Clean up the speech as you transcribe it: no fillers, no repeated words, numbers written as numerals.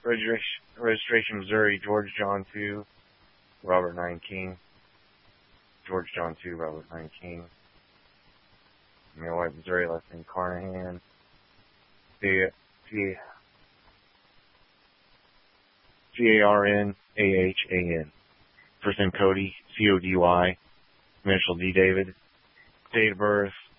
Registration Missouri, George John 2, Robert 9 King. George John 2, Robert 9 King. Male White, Missouri, last name Carnahan. Carnahan. First name Cody, Cody. Initial D David. Date of birth